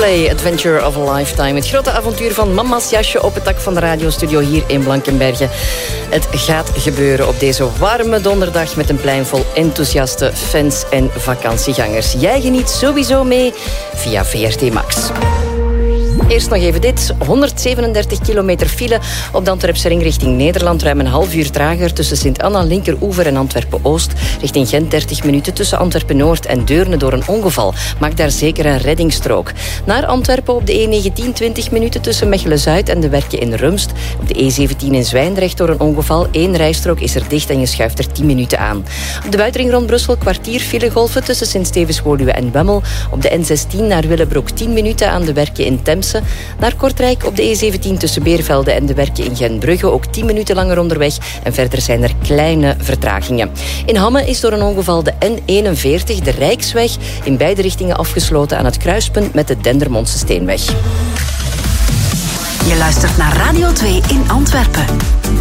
Coldplay, Adventure of a Lifetime. Het grote avontuur van mama's jasje op het dak van de radiostudio hier in Blankenberge. Het gaat gebeuren op deze warme donderdag met een plein vol enthousiaste fans en vakantiegangers. Jij geniet sowieso mee via VRT Max. Eerst nog even dit. 137 kilometer file op de Antwerpse ring richting Nederland. Ruim een half uur trager tussen Sint-Anna, Linkeroever en Antwerpen-Oost. Richting Gent 30 minuten tussen Antwerpen-Noord en Deurne door een ongeval. Maak daar zeker een reddingsstrook. Naar Antwerpen op de E19 20 minuten tussen Mechelen-Zuid en de Werken in Rumst. Op de E17 in Zwijndrecht door een ongeval. 1 rijstrook is er dicht en je schuift er 10 minuten aan. Op de buitenring rond Brussel kwartier filegolven tussen Sint-Stevens-Woluwe en Wemmel. Op de N16 naar Willebroek 10 minuten aan de Werken in Temse. Naar Kortrijk op de E17 tussen Beervelde en de Werken in Gentbrugge ook 10 minuten langer onderweg en verder zijn er kleine vertragingen. In Hamme is door een ongeval de N41, de Rijksweg, in beide richtingen afgesloten aan het kruispunt met de Dendermondse Steenweg. Je luistert naar Radio 2 in Antwerpen.